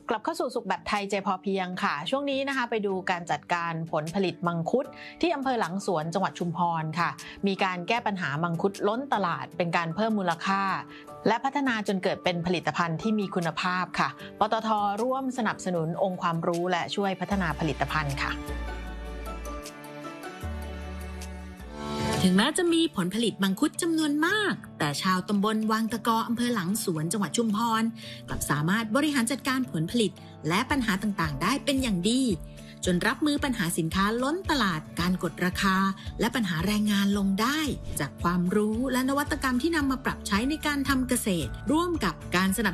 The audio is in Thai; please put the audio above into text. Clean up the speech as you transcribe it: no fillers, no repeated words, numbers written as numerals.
กลับเข้าสู่สุขแบบไทยใจพอเพียงค่ะช่วงนี้นะคะไปดูการจัดการผลผลิตมังคุดที่อำเภอหลังสวนจังหวัดชุมพรค่ะมีการแก้ปัญหามังคุดล้นตลาดเป็นการเพิ่มมูลค่าและพัฒนาจนเกิดเป็นผลิตภัณฑ์ที่มีคุณภาพค่ะปตท.ร่วมสนับสนุนองค์ความรู้และช่วยพัฒนาผลิตภัณฑ์ค่ะถึงแม้จะมีผลผลิตมังคุดจำนวนมากแต่ชาวตำบลวังตะกออำเภอหลังสวนจังหวัดชุมพรกลับสามารถบริหารจัดการผลผลิตและปัญหาต่างๆได้เป็นอย่างดีจนรับมือปัญหาสินค้าล้นตลาดการกดราคาและปัญหาแรงงานลงได้จากความรู้และนวัตกรรมที่นำมาปรับใช้ในการทำเกษตรร่วมกับการสนับ